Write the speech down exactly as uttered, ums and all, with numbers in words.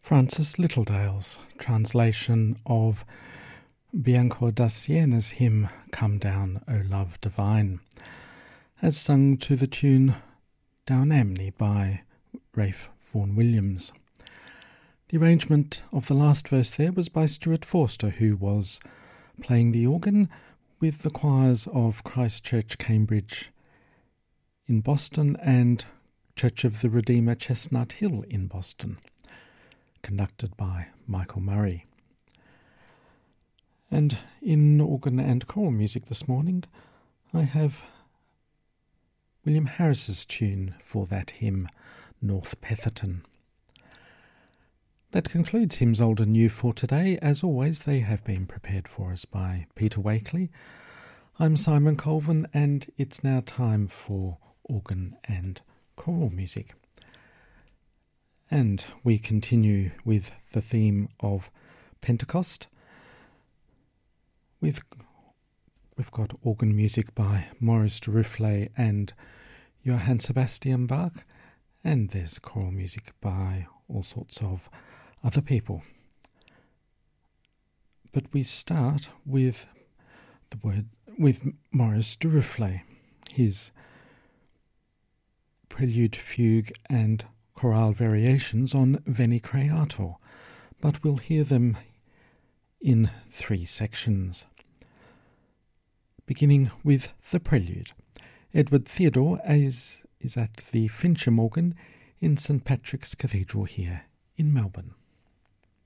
Francis Littledale's translation of Bianco da Siena's hymn Come Down, O Love Divine, as sung to the tune Down Amney by Ralph Vaughan Williams. The arrangement of the last verse there was by Stuart Forster, who was playing the organ with the choirs of Christ Church, Cambridge in Boston and Church of the Redeemer, Chestnut Hill in Boston, conducted by Michael Murray. And in organ and choral music this morning, I have William Harris's tune for that hymn, North Petherton. That concludes Hymns Old and New for today. As always, they have been prepared for us by Peter Wakely. I'm Simon Colvin, and it's now time for organ and choral music. And we continue with the theme of Pentecost. With, we've got organ music by Maurice de Rufflet and Johann Sebastian Bach, and there's choral music by all sorts of other people. But we start with the word with Maurice de Rufflet, his prelude, fugue and chorale variations on Veni Creator, but we'll hear them in three sections. Beginning with the prelude. Edward Theodore is, is at the Fincham organ in St Patrick's Cathedral here in Melbourne.